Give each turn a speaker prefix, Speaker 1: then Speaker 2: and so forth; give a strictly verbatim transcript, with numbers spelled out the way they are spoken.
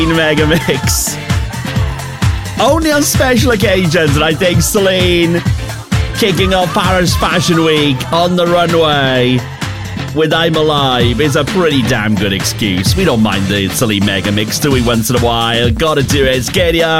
Speaker 1: Megamix. Only on special occasions, and I think Celine kicking off Paris Fashion Week on the runway with I'm Alive is a pretty damn good excuse. We don't mind the Celine Megamix, do we, once in a while? Gotta do it. It's Katie